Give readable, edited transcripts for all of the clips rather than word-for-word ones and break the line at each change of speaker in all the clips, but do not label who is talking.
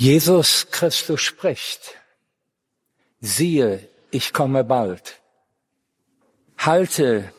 Jesus Christus spricht: Siehe, ich komme bald. Halte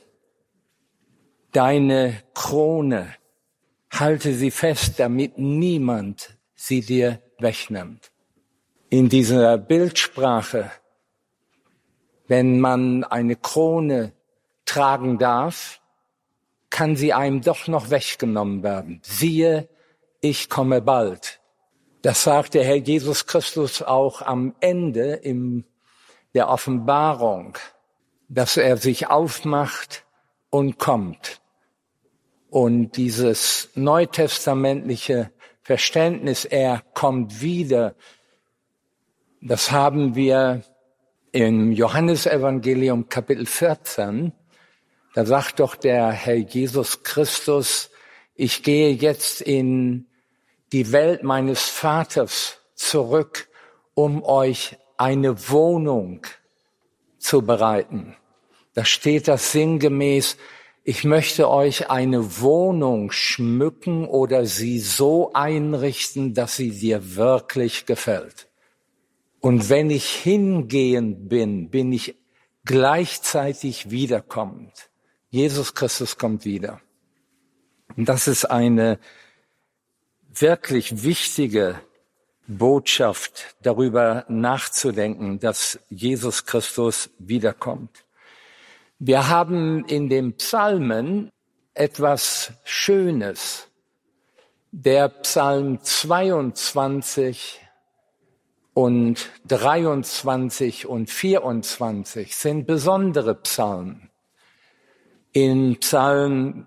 deine Krone, halte sie fest, damit niemand sie dir wegnimmt. In dieser Bildsprache, wenn man eine Krone tragen darf, kann sie einem doch noch weggenommen werden. Siehe, ich komme bald. Das sagt der Herr Jesus Christus auch am Ende in der Offenbarung, dass er sich aufmacht und kommt. Und dieses neutestamentliche Verständnis, er kommt wieder, das haben wir im Johannesevangelium Kapitel 14. Da sagt doch der Herr Jesus Christus: Ich gehe jetzt in die Welt meines Vaters zurück, um euch eine Wohnung zu bereiten. Da steht das sinngemäß: Ich möchte euch eine Wohnung schmücken oder sie so einrichten, dass sie dir wirklich gefällt. Und wenn ich hingehen bin, bin ich gleichzeitig wiederkommend. Jesus Christus kommt wieder. Und das ist eine wirklich wichtige Botschaft, darüber nachzudenken, dass Jesus Christus wiederkommt. Wir haben in den Psalmen etwas Schönes. Der Psalm 22 und 23 und 24 sind besondere Psalmen. In Psalm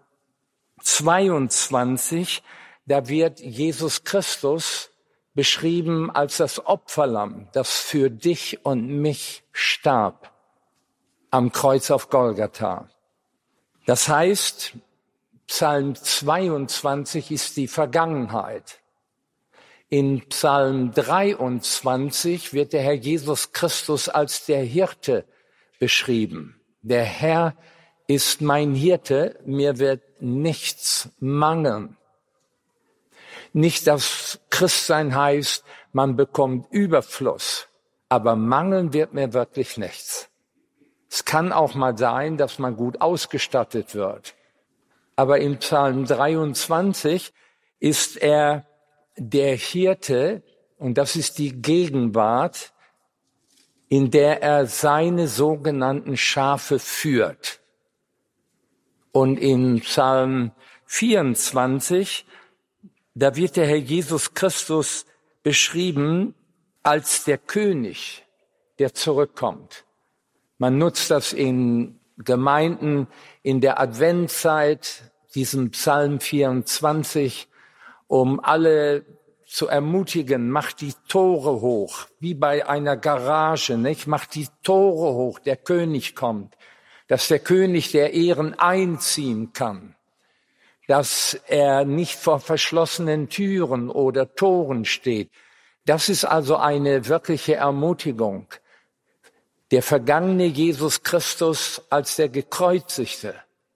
22, da wird Jesus Christus beschrieben als das Opferlamm, das für dich und mich starb am Kreuz auf Golgatha. Das heißt, Psalm 22 ist die Vergangenheit. In Psalm 23 wird der Herr Jesus Christus als der Hirte beschrieben. Der Herr ist mein Hirte, mir wird nichts mangeln. Nicht, dass Christsein heißt, man bekommt Überfluss, aber mangeln wird mir wirklich nichts. Es kann auch mal sein, dass man gut ausgestattet wird. Aber in Psalm 23 ist er der Hirte, und das ist die Gegenwart, in der er seine sogenannten Schafe führt. Und in Psalm 24, da wird der Herr Jesus Christus beschrieben als der König, der zurückkommt. Man nutzt das in Gemeinden in der Adventszeit, diesen Psalm 24, um alle zu ermutigen: Macht die Tore hoch, wie bei einer Garage, nicht? Macht die Tore hoch, der König kommt. Dass der König der Ehren einziehen kann. Dass er nicht vor verschlossenen Türen oder Toren steht. Das ist also eine wirkliche Ermutigung. Der vergangene Jesus Christus als der Gekreuzigte,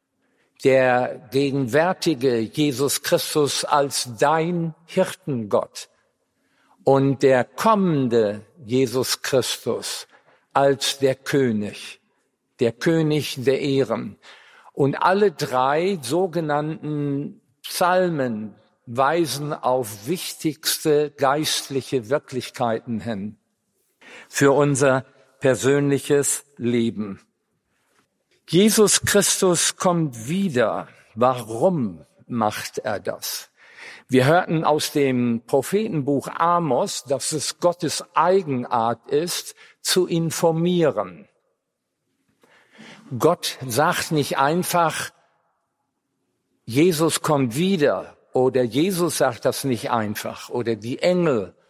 der gegenwärtige Jesus Christus als dein Hirtengott und der kommende Jesus Christus als der König der Ehren. Und alle drei sogenannten Psalmen weisen auf wichtigste geistliche Wirklichkeiten hin für unser persönliches Leben. Jesus Christus kommt wieder. Warum macht er das? Wir hörten aus dem Prophetenbuch Amos, dass es Gottes Eigenart ist, zu informieren. Gott sagt nicht einfach, Jesus kommt wieder, oder Jesus sagt das nicht einfach, oder die Engel